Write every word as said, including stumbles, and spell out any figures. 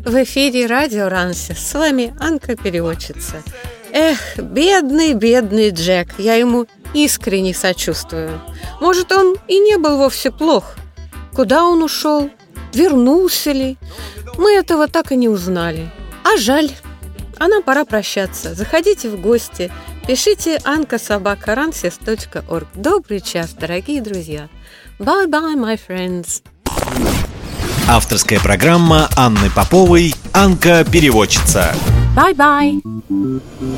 В эфире радио Рансис. С вами Анка-переводчица. Эх, бедный, бедный Джек. Я ему искренне сочувствую. Может, он и не был вовсе плох. Куда он ушел? Вернулся ли? Мы этого так и не узнали. А жаль. А нам пора прощаться. Заходите в гости. Пишите анка собака рансис точка орг. Добрый час, дорогие друзья. Bye-bye, my friends. Авторская программа Анны Поповой «Анка-переводчица». Bye-bye.